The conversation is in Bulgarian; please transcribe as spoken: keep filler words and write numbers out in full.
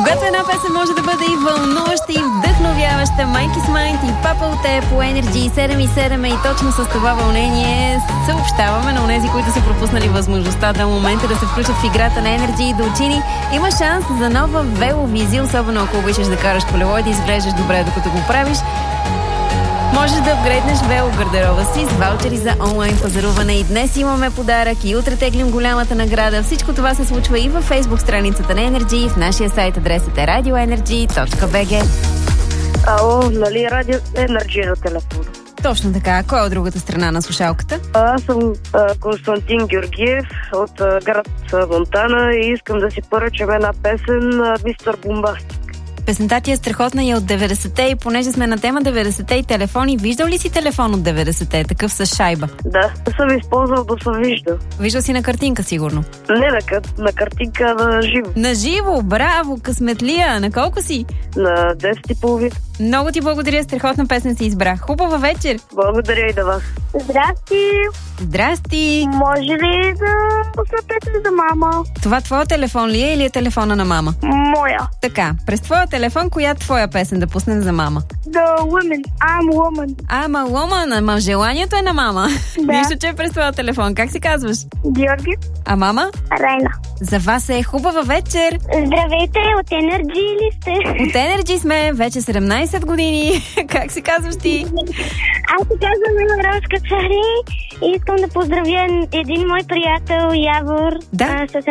Когато една песен може да бъде и вълнуваща, и вдъхновяваща, Майки с Майнд и Папа от те по Energy седем и седем и точно с това вълнение съобщаваме на онези, които са пропуснали възможността до момента да се включат в играта на Energy и да учини. Има шанс за нова веловизия, особено ако обичаш да караш колело и да изглеждаш добре докато го правиш. Можеш да апгрейднеш вело гардероба си с ваучери за онлайн пазаруване. И днес имаме подарък и утре теглим голямата награда. Всичко това се случва и във фейсбук страницата на Energy. В нашия сайт адресът е радио енерджи точка би джи. Ало, нали Радио Енерджи на телефона? Точно така. Кой е от другата страна на слушалката? Аз съм а, Константин Георгиев от а, град Монтана и искам да си поръчам една песен а, Мистер Бомбастик. Песента ти е страхотна и от деветдесетте, и понеже сме на тема деветдесетте и телефони, виждал ли си телефон от деветдесетте, такъв с шайба? Да, не съм използвал, да съм виждал. Виждал си на картинка, сигурно? Не на, на картинка, на живо. На живо, браво, късметлия. На колко си? На десет и половина. Много ти благодаря, страхотна песен си избрах. Хубава вечер! Благодаря и да вас. Здрасти! Здрасти! Може ли да пусна песен за мама? Това твоя телефон ли е или е телефона на мама? Моя. Така, през твоя телефон, коя твоя песен да пуснем за мама? The Woman. I'm Woman. Ама woman, ама желанието е на мама. Да. Нищо, че е през твоя телефон. Как се казваш? Георги. А мама? Райна. За вас е хубава вечер! Здравейте, от Енерджи ли сте? От Energy сме вече седемнайсет години. Как се казваш ти? Аз се казвам Рашка Цари и искам да поздравя един мой приятел Явор. Да. а, с